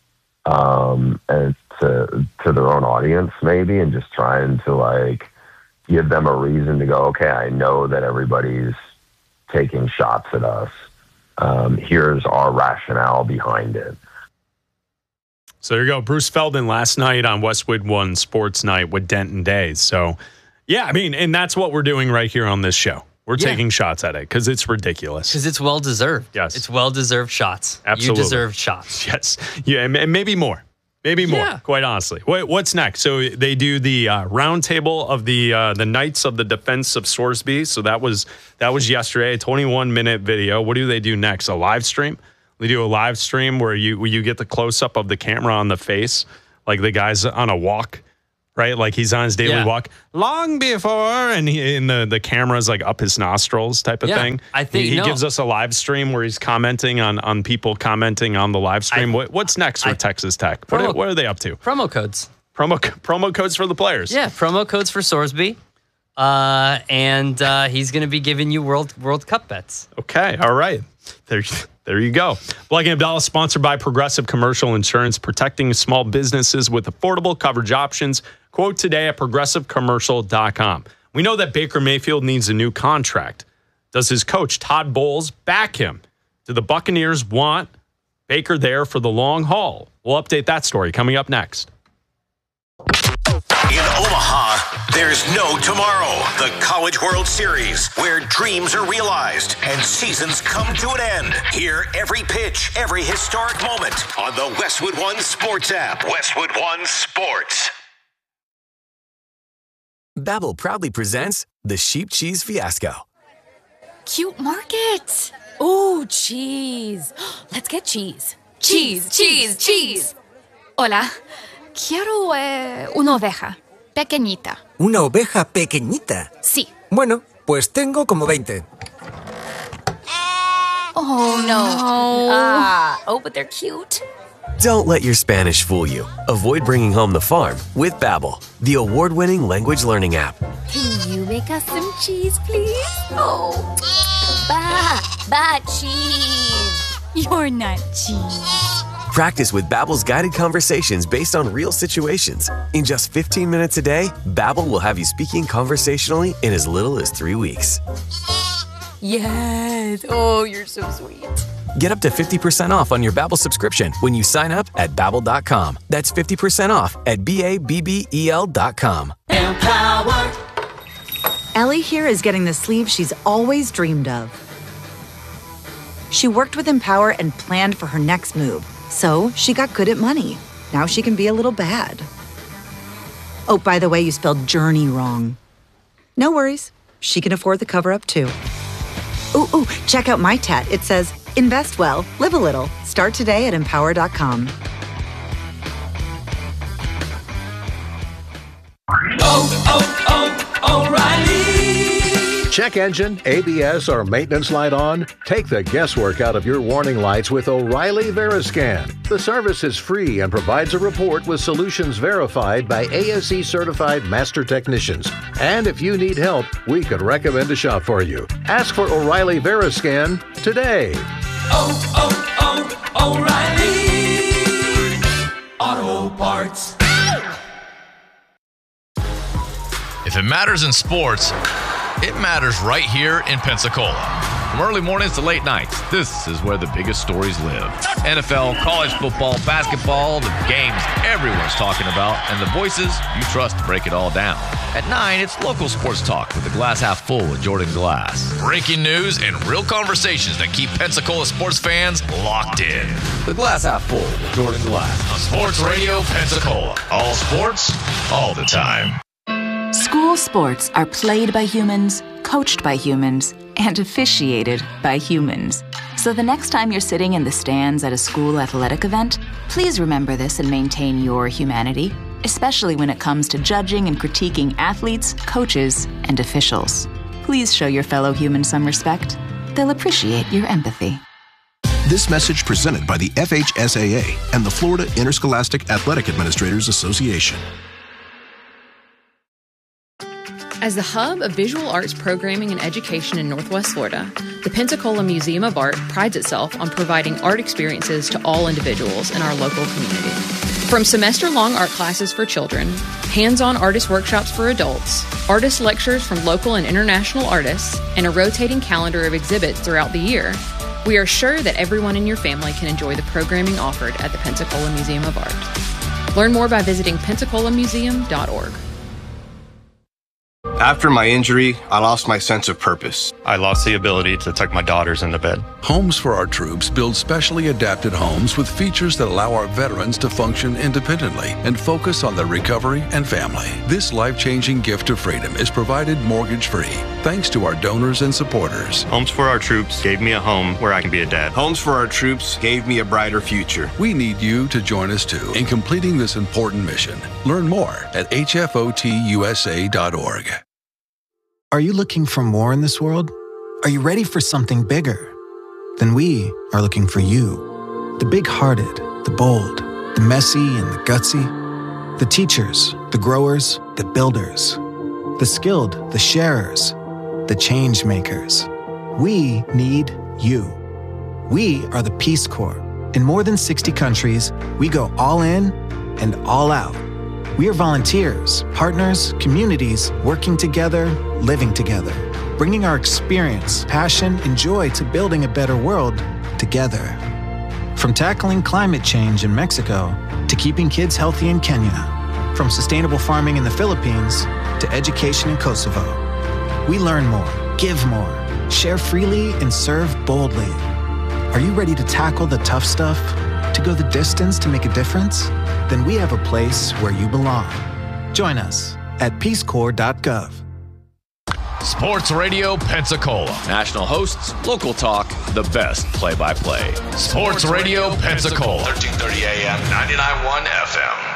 um, and to to their own audience maybe, and just trying to like give them a reason to go, okay, I know that everybody's taking shots at us. Um, here's our rationale behind it. So there you go. Bruce Feldman last night on Westwood One Sports Night with Denton Day. So Yeah, I mean, and that's what we're doing right here on this show. We're Yeah. taking shots at it because it's ridiculous. Because it's well-deserved. Yes. It's well-deserved shots. Absolutely. You deserve shots. Yes. Yeah, and and maybe more. Maybe more, Yeah. quite honestly. What, what's next? So they do the uh, roundtable of the uh, the Knights of the Defense of Sorsby. So that was that was yesterday, a twenty-one minute video. What do they do next? A live stream? They do a live stream where you where you get the close-up of the camera on the face, like the guy's on a walk, right? Like he's on his daily Yeah. walk. Long before, and, he, and the, the camera's like up his nostrils type of Yeah, thing. I think- He, he no. gives us a live stream where he's commenting on, on people commenting on the live stream. what, what's next with Texas Tech? What, Promo- are, what are they up to? Promo codes. Promo promo codes for the players. Yeah, promo codes for Sorsby. Uh, and uh, he's going to be giving you World World Cup bets. Okay, all right. There, there you go. Black and Abdallah, sponsored by Progressive Commercial Insurance, protecting small businesses with affordable coverage options. Quote today at progressive commercial dot com. We know that Baker Mayfield needs a new contract. Does his coach, Todd Bowles, back him? Do the Buccaneers want Baker there for the long haul? We'll update that story coming up next. In Omaha, there's no tomorrow. The College World Series, where dreams are realized and seasons come to an end. Hear every pitch, every historic moment on the Westwood One Sports app. Westwood One Sports. Babbel proudly presents the Sheep Cheese Fiasco. Cute market. Ooh, cheese. Let's get cheese. Cheese, cheese, cheese. Hola. Quiero eh, una oveja. Pequeñita. ¿Una oveja pequeñita? Sí. Bueno, pues tengo como veinte. Oh, no. Ah, oh, but they're cute. Don't let your Spanish fool you. Avoid bringing home the farm with Babbel, the award-winning language learning app. Can you make us some cheese, please? Oh. Bah, bah, cheese. You're not cheese. Practice with Babbel's guided conversations based on real situations. In just fifteen minutes a day, Babbel will have you speaking conversationally in as little as three weeks. Yes. Oh, you're so sweet. Get up to fifty percent off on your Babbel subscription when you sign up at babbel dot com. That's fifty percent off at B A B B E L dot com. Empower. Ellie here is getting the sleeve she's always dreamed of. She worked with Empower and planned for her next move, so she got good at money. Now she can be a little bad. Oh, by the way, you spelled journey wrong. No worries. She can afford the cover-up, too. Ooh, ooh, check out my tat. It says, invest well, live a little. Start today at empower dot com. Oh, oh, oh, O'Reilly! Check engine, A B S, or maintenance light on? Take the guesswork out of your warning lights with O'Reilly Veriscan. The service is free and provides a report with solutions verified by A S E certified master technicians. And if you need help, we could recommend a shop for you. Ask for O'Reilly Veriscan today. Oh, oh, oh, O'Reilly! Auto Parts. If it matters in sports, it matters right here in Pensacola. From early mornings to late nights, this is where the biggest stories live. N F L, college football, basketball, the games everyone's talking about, and the voices you trust to break it all down. At nine, it's local sports talk with the Glass Half Full with Jordan Glass. Breaking news and real conversations that keep Pensacola sports fans locked in. The Glass Half Full with Jordan Glass on Sports Radio Pensacola. All sports, all the time. School sports are played by humans, coached by humans, and officiated by humans. So the next time you're sitting in the stands at a school athletic event, please remember this and maintain your humanity, especially when it comes to judging and critiquing athletes, coaches, and officials. Please show your fellow humans some respect. They'll appreciate your empathy. This message presented by the F H S A A and the Florida Interscholastic Athletic Administrators Association. As the hub of visual arts programming and education in Northwest Florida, the Pensacola Museum of Art prides itself on providing art experiences to all individuals in our local community. From semester-long art classes for children, hands-on artist workshops for adults, artist lectures from local and international artists, and a rotating calendar of exhibits throughout the year, we are sure that everyone in your family can enjoy the programming offered at the Pensacola Museum of Art. Learn more by visiting pensacola museum dot org. After my injury, I lost my sense of purpose. I lost the ability to tuck my daughters into bed. Homes for Our Troops build specially adapted homes with features that allow our veterans to function independently and focus on their recovery and family. This life-changing gift of freedom is provided mortgage-free thanks to our donors and supporters. Homes for Our Troops gave me a home where I can be a dad. Homes for Our Troops gave me a brighter future. We need you to join us too in completing this important mission. Learn more at H F O T U S A dot org. Are you looking for more in this world? Are you ready for something bigger? Then we are looking for you. The big-hearted, the bold, the messy and the gutsy. The teachers, the growers, the builders. The skilled, the sharers, the change makers. We need you. We are the Peace Corps. In more than sixty countries, we go all in and all out. We are volunteers, partners, communities, working together, living together, bringing our experience, passion, and joy to building a better world together. From tackling climate change in Mexico to keeping kids healthy in Kenya, from sustainable farming in the Philippines to education in Kosovo. We learn more, give more, share freely, and serve boldly. Are you ready to tackle the tough stuff? To go the distance to make a difference? Then we have a place where you belong. Join us at peace corps dot gov. Sports Radio Pensacola. National hosts, local talk, the best play-by-play. Sports Radio Pensacola. thirteen thirty A M, ninety-nine point one F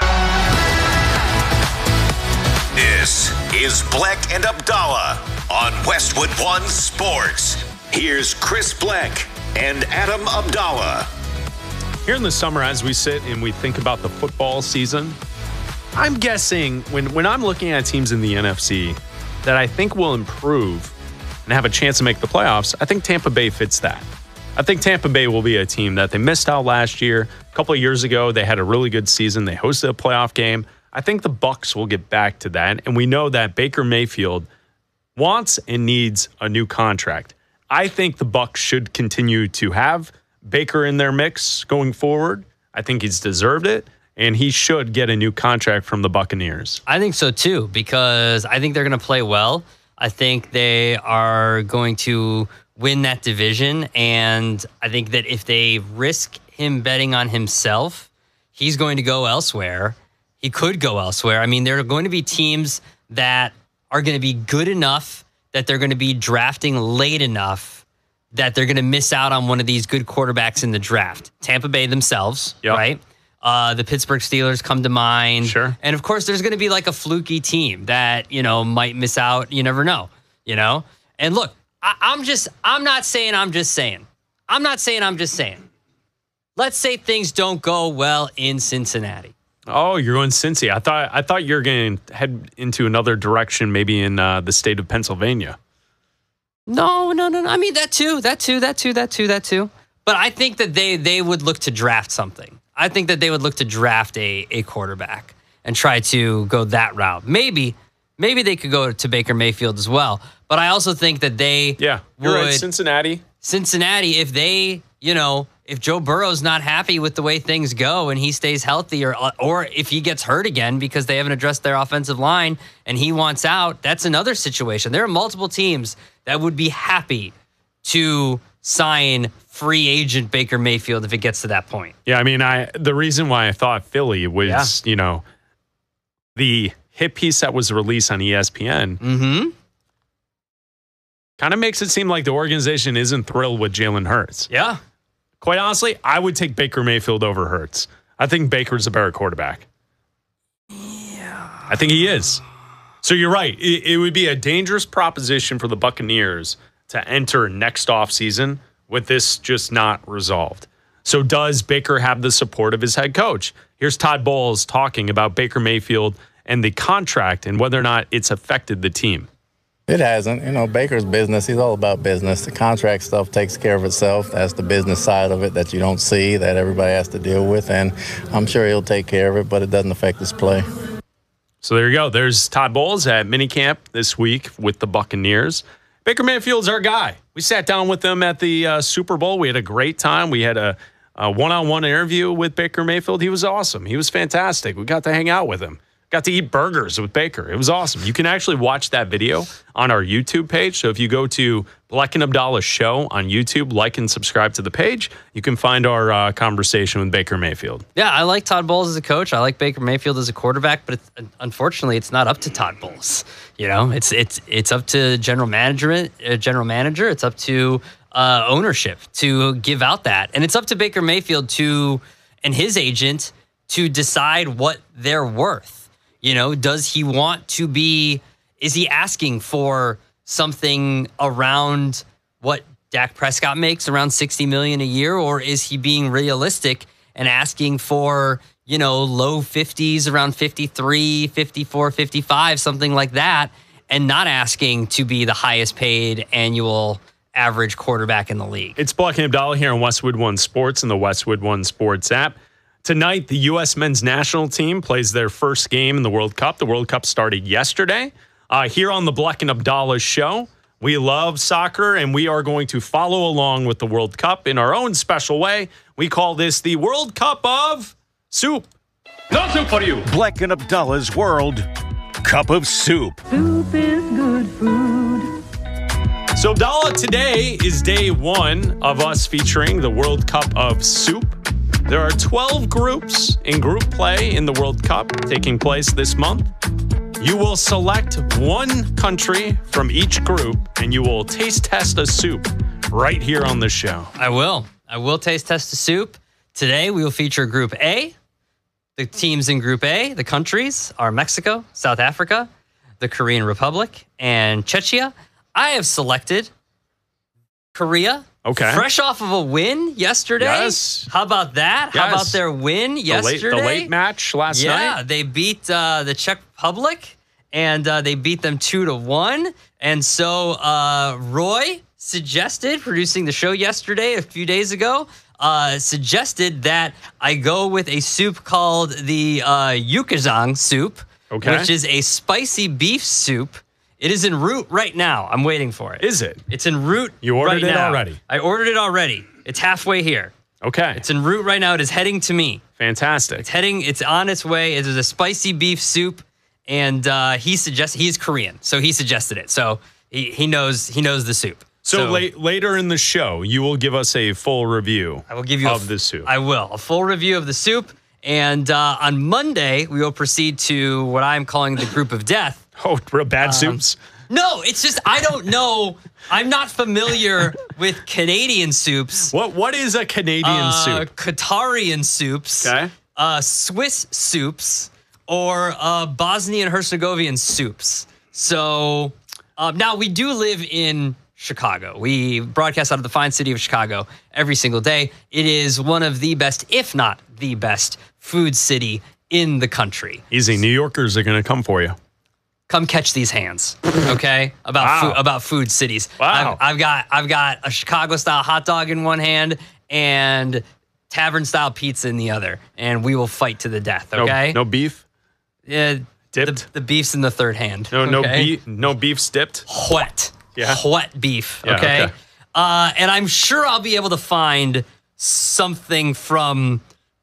M. This is Bleck and Abdallah on Westwood One Sports. Here's Chris Bleck and Adam Abdallah. Here in the summer, as we sit and we think about the football season, I'm guessing when, when I'm looking at teams in the N F C that I think will improve and have a chance to make the playoffs, I think Tampa Bay fits that. I think Tampa Bay will be a team that they missed out last year. A couple of years ago, they had a really good season. They hosted a playoff game. I think the Bucs will get back to that. And we know that Baker Mayfield wants and needs a new contract. I think the Bucs should continue to have Baker in their mix going forward. I think he's deserved it, and he should get a new contract from the Buccaneers. I think so too, because I think they're going to play well. I think they are going to win that division, and I think that if they risk him betting on himself, he's going to go elsewhere. He could go elsewhere. I mean, there are going to be teams that are going to be good enough that they're going to be drafting late enough that they're going to miss out on one of these good quarterbacks in the draft. Tampa Bay themselves, yep. right? Uh, the Pittsburgh Steelers come to mind. Sure. And of course, there's going to be like a fluky team that, you know, might miss out. You never know, you know? And look, I, I'm just, I'm not saying I'm just saying. I'm not saying I'm just saying. Let's say things don't go well in Cincinnati. Oh, you're going Cincy. I thought I thought you were going to head into another direction, maybe in uh, the state of Pennsylvania. No, no, no, no. I mean, that too, that too, that too, that too, that too. But I think that they they would look to draft something. I think that they would look to draft a, a quarterback and try to go that route. Maybe, maybe they could go to Baker Mayfield as well. But I also think that they yeah, you're would, right, Cincinnati. Cincinnati, if they, you know, if Joe Burrow's not happy with the way things go and he stays healthy, or or if he gets hurt again because they haven't addressed their offensive line and he wants out, that's another situation. There are multiple teams that would be happy to sign free agent Baker Mayfield if it gets to that point. Yeah, I mean, I the reason why I thought Philly was, yeah. you know, the hit piece that was released on E S P N mm-hmm. kind of makes it seem like the organization isn't thrilled with Jalen Hurts. Yeah. Quite honestly, I would take Baker Mayfield over Hurts. I think Baker's a better quarterback. Yeah. I think he is. So you're right. It, it would be a dangerous proposition for the Buccaneers to enter next offseason with this just not resolved. So does Baker have the support of his head coach? Here's Todd Bowles talking about Baker Mayfield and the contract and whether or not it's affected the team. It hasn't. You know, Baker's business, he's all about business. The contract stuff takes care of itself. That's the business side of it that you don't see, that everybody has to deal with. And I'm sure he'll take care of it, but it doesn't affect his play. So there you go. There's Todd Bowles at minicamp this week with the Buccaneers. Baker Mayfield's our guy. We sat down with him at the uh, Super Bowl. We had a great time. We had a, a one-on-one interview with Baker Mayfield. He was awesome. He was fantastic. We got to hang out with him. got to eat burgers with Baker. It was awesome. You can actually watch that video on our YouTube page. So if you go to Bleck and Abdallah Show on YouTube, like and subscribe to the page, you can find our uh, conversation with Baker Mayfield. Yeah, I like Todd Bowles as a coach. I like Baker Mayfield as a quarterback, but it's, unfortunately, it's not up to Todd Bowles. You know, it's it's it's up to general management, uh, general manager. It's up to uh, ownership to give out that, and it's up to Baker Mayfield to and his agent to decide what they're worth. You know, does he want to be, is he asking for something around what Dak Prescott makes, around sixty million dollars a year, or is he being realistic and asking for, you know, low fifties, around fifty-three, fifty-four, fifty-five, something like that, and not asking to be the highest paid annual average quarterback in the league? It's Bleck and Abdallah here on Westwood One Sports and the Westwood One Sports app. Tonight, the U S men's national team plays their first game in the World Cup. The World Cup started yesterday. Uh, here on the Bleck and Abdallah show, we love soccer, and we are going to follow along with the World Cup in our own special way. We call this the World Cup of Soup. No soup for you. Bleck and Abdallah's World Cup of Soup. Soup is good food. So, Abdallah, today is day one of us featuring the World Cup of Soup. There are twelve groups in group play in the World Cup taking place this month. You will select one country from each group, and you will taste test a soup right here on the show. I will. I will taste test a soup. Today, we will feature Group A. The teams in Group A, the countries, are Mexico, South Africa, the Korean Republic, and Czechia. I have selected Korea. Okay. Fresh off of a win yesterday. Yes. How about that? Yes. How about their win yesterday? The late, the late match last yeah, night. Yeah, they beat uh, the Czech Republic, and uh, they beat them two to one. And so uh, Roy suggested, producing the show yesterday, a few days ago, uh, suggested that I go with a soup called the uh, Yukazang soup, okay. which is a spicy beef soup. It is en route right now. I'm waiting for it. Is it? It's en route You ordered right it now. already? I ordered it already. It's halfway here. Okay. It's en route right now. It is heading to me. Fantastic. It's heading. It's on its way. It is a spicy beef soup, and uh, he suggested he's Korean, so he suggested it. So he he knows he knows the soup. So, So- late, later in the show, you will give us a full review I will give you of a, the soup. I will a full review of the soup, and uh, on Monday we will proceed to what I'm calling the group of death. Oh, real bad Um, soups? No, it's just I don't know. I'm not familiar with Canadian soups. What What is a Canadian uh, soup? Qatarian soups. Okay. Uh, Swiss soups or uh, Bosnian Herzegovian soups. So uh, now we do live in Chicago. We broadcast out of the fine city of Chicago every single day. It is one of the best, if not the best, food city in the country. Easy. New Yorkers are going to come for you. Come catch these hands, okay? About Wow. food, about food cities. Wow. I've, I've got I've got a Chicago style hot dog in one hand and tavern style pizza in the other, and we will fight to the death. No- Okay? No, beef? Yeah. Dipped? The, the beef's in the third hand. No, no okay? beef. No beef's dipped. Wet. Yeah. Wet beef. Yeah, okay. okay. Uh, and I'm sure I'll be able to find something from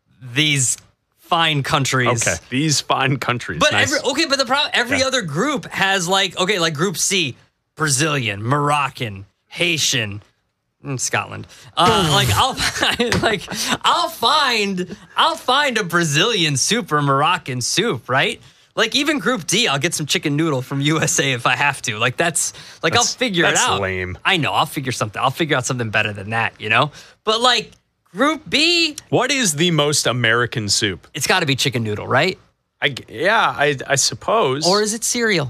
these fine countries. Okay. These fine countries. But Nice. every, okay, but the problem every Yeah. other group has like okay, like Group C, Brazilian, Moroccan, Haitian, mm, Scotland. Uh, like I'll find, like I'll find I'll find a Brazilian soup or Moroccan soup, right? Like even Group D, I'll get some chicken noodle from U S A if I have to. Like that's like That's- I'll figure it that's out. lame. I know I'll figure something. I'll figure out something better than that, you know. But like Group B, What is the most American soup? it's got to be chicken noodle, right? I, g- yeah, I, I suppose. Or is it cereal?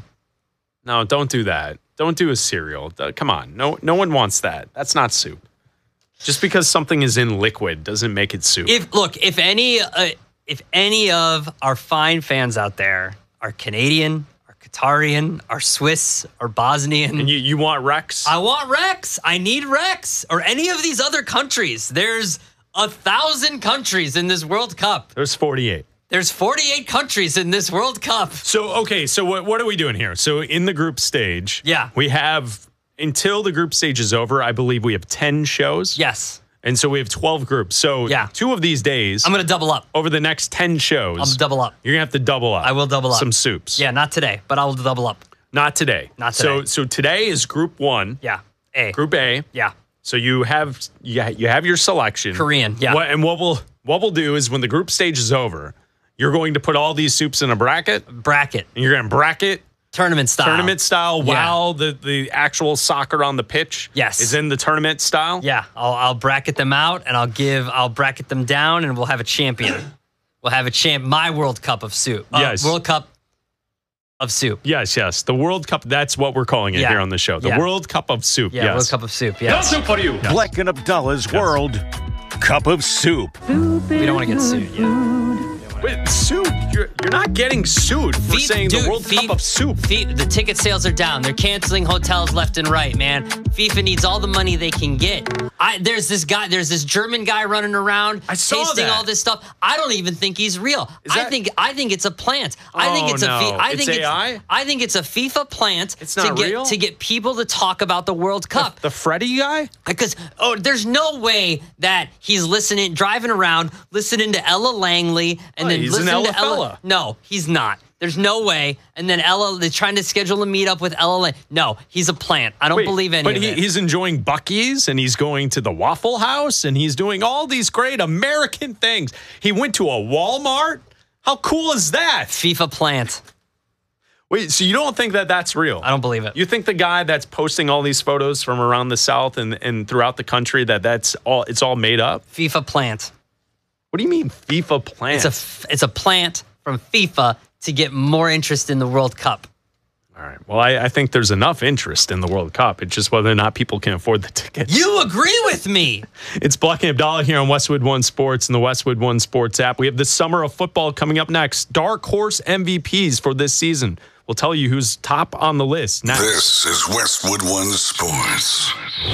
No, don't do that. Don't do a cereal. Uh, Come on. No, no one wants that. That's not soup. Just because something is in liquid doesn't make it soup. If look, if any, uh, if any of our fine fans out there are Canadian, are Qatarian, are Swiss, or Bosnian, and you, you want Rex? I want Rex. I need Rex, or any of these other countries. There's a thousand countries in this World Cup. There's forty-eight. There's forty-eight countries in this World Cup. So, okay, so what, what are we doing here? So, in the group stage, Yeah. we have, until the group stage is over, I believe we have ten shows. Yes. And so we have twelve groups. So Yeah. two of these days. I'm going to double up. Over the next ten shows. I'll double up. You're going to have to double up. I will double up. Some soups. Yeah, not today, but I will double up. Not today. Not So today. so today is group one. Yeah. A. Group A. Yeah. So you have you ha- you have your selection. Korean, yeah. What, and what we'll what we'll do is when the group stage is over, you're going to put all these soups in a bracket. Bracket. And you're going to bracket Tournament style. tournament style Yeah. while the, the actual soccer on the pitch Yes. is in the tournament style. Yeah, I'll, I'll bracket them out, and I'll give, I'll bracket them down, and we'll have a champion. We'll have a champ, my World Cup of soup. Uh, Yes. World Cup of soup. Yes, yes. The World Cup, that's what we're calling it Yeah. here on the show. The Yeah. World Cup of soup. Yeah, yes. World Cup of soup. Yes. soup for you. Black and Abdullah's World Cup of Soup. We don't want to get sued yet. Wait, soup? You're, you're not getting sued for Feet- saying dude, the World feet- Cup of soup. Feet, the ticket sales are down. They're canceling hotels left and right, man. FIFA needs all the money they can get. I, there's this guy, there's this German guy running around I saw tasting that. all this stuff. I don't even think he's real. I that- think I think it's a plant. I think Oh, it's a no. fi- I It's think A I? it's I think it's a FIFA plant It's to not get real? to get people to talk about the World Cup. The Freddy guy? Because oh, there's no way that he's listening, driving around, listening to Ella Langley, and Oh, then he's an listening Ella to Ella. fella. No, he's not. There's no way. And then Ella, they're trying to schedule a meetup with Ella. Lang- No, he's a plant. I don't Wait, believe any but of he, it. he's enjoying Buc-ee's and he's going to the Waffle House and he's doing all these great American things. He went to a Walmart. How cool is that? FIFA plant. Wait, so you don't think that that's real? I don't believe it. You think the guy that's posting all these photos from around the South and, and throughout the country that that's all it's all made up? FIFA plant. What do you mean FIFA plant? It's a f- it's a plant from FIFA to get more interest in the World Cup. All right. Well, I, I think there's enough interest in the World Cup. It's just whether or not people can afford the tickets. You agree with me? It's Black and Abdallah here on Westwood One Sports and the Westwood One Sports app. We have the summer of football coming up next. Dark horse M V Ps for this season. We'll tell you who's top on the list next. This is Westwood One Sports.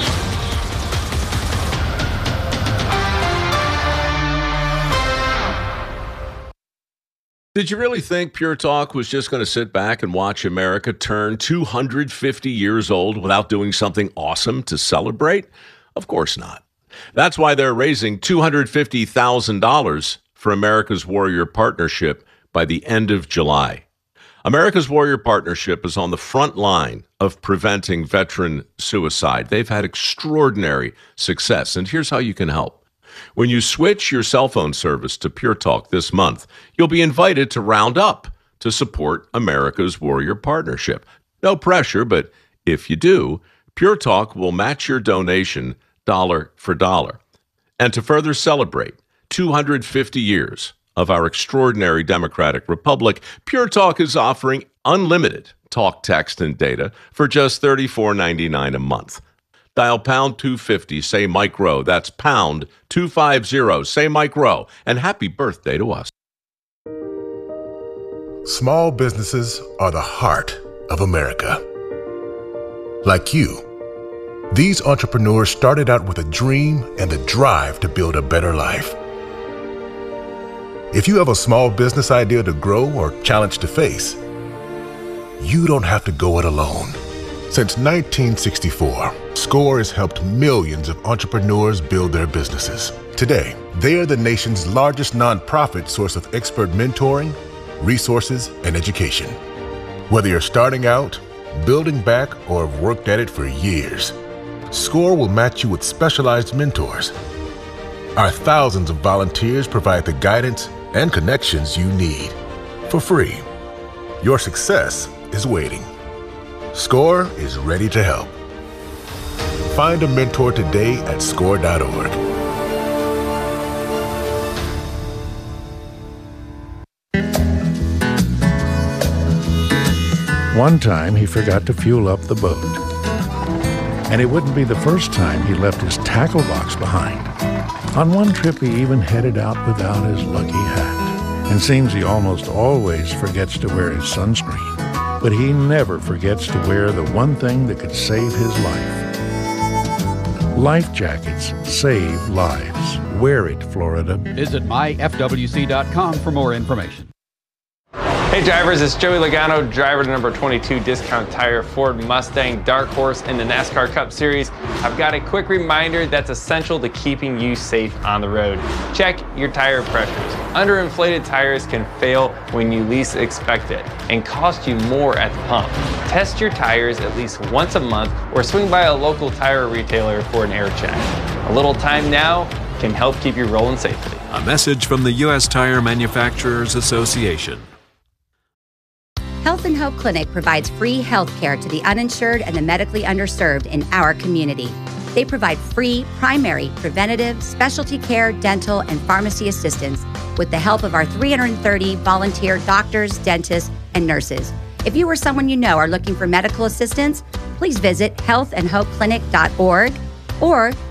Did you really think Pure Talk was just going to sit back and watch America turn two hundred fifty years old without doing something awesome to celebrate? Of course not. That's why they're raising two hundred fifty thousand dollars for America's Warrior Partnership by the end of July. America's Warrior Partnership is on the front line of preventing veteran suicide. They've had extraordinary success, and here's how you can help. When you switch your cell phone service to Pure Talk this month, you'll be invited to round up to support America's Warrior Partnership. No pressure, but if you do, Pure Talk will match your donation dollar for dollar. And to further celebrate two hundred fifty years of our extraordinary democratic republic, Pure Talk is offering unlimited talk, text, and data for just thirty-four ninety-nine a month. Dial pound two fifty, say Mike Rowe. That's pound two fifty, say Mike Rowe. And happy birthday to us. Small businesses are the heart of America. Like you, these entrepreneurs started out with a dream and the drive to build a better life. If you have a small business idea to grow or challenge to face, you don't have to go it alone. Since nineteen sixty-four, SCORE has helped millions of entrepreneurs build their businesses. Today, they are the nation's largest nonprofit source of expert mentoring, resources, and education. Whether you're starting out, building back, or have worked at it for years, SCORE will match you with specialized mentors. Our thousands of volunteers provide the guidance and connections you need for free. Your success is waiting. SCORE is ready to help. Find a mentor today at score dot org. One time he forgot to fuel up the boat. And it wouldn't be the first time he left his tackle box behind. On one trip he even headed out without his lucky hat. And seems he almost always forgets to wear his sunscreen. But he never forgets to wear the one thing that could save his life. Life jackets save lives. Wear it, Florida. Visit my F W C dot com for more information. Hey drivers, it's Joey Logano, driver to number twenty-two Discount Tire Ford Mustang Dark Horse in the NASCAR Cup Series. I've got a quick reminder that's essential to keeping you safe on the road. Check your tire pressures. Underinflated tires can fail when you least expect it and cost you more at the pump. Test your tires at least once a month or swing by a local tire retailer for an air check. A little time now can help keep you rolling safely. A message from the U S Tire Manufacturers Association. Health and Hope Clinic provides free health care to the uninsured and the medically underserved in our community. They provide free, primary, preventative, specialty care, dental, and pharmacy assistance with the help of our three hundred thirty volunteer doctors, dentists, and nurses. If you or someone you know are looking for medical assistance, please visit health and hope clinic dot org or